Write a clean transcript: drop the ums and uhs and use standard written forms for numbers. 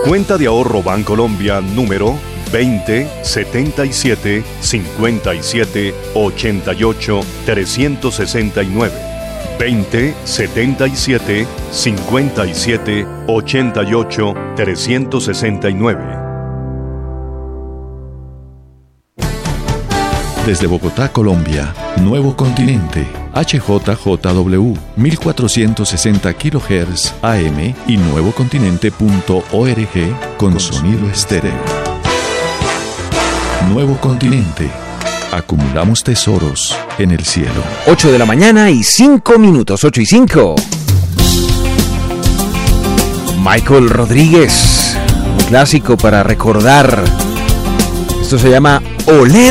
Cuenta de ahorro Bancolombia número 20 77 57 88 369. 20 77 57 88 369. Desde Bogotá, Colombia, Nuevo Continente, HJJW, 1460 kHz AM y nuevocontinente.org con sonido estéreo. Nuevo Continente. Acumulamos tesoros en el cielo. 8 de la mañana y 5 minutos, 8 y 5. Michael Rodríguez, un clásico para recordar. Esto se llama Olé.